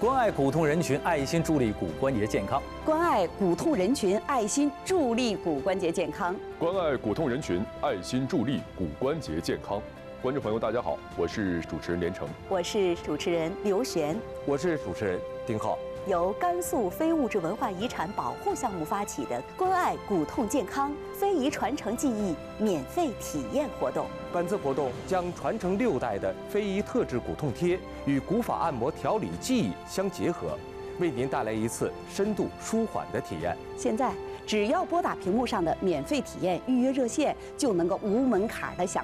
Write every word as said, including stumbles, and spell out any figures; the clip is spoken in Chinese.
关爱骨痛人群，爱心助力骨关节健康。 关爱骨痛人群，爱心助力骨关节健康。 关爱骨痛人群，爱心助力骨关节健康。观众朋友，大家好，我是主持人连城， 我是主持人刘璇， 我是主持人丁浩。 由甘肃非物质文化遗产保护项目发起的关爱骨痛健康非遗传承技艺免费体验活动。 本次活动将传承六代的非遗特制骨痛贴与古法按摩调理技艺相结合，为您带来一次深度舒缓的体验。 现在只要拨打屏幕上的免费体验预约热线，就能够无门槛的享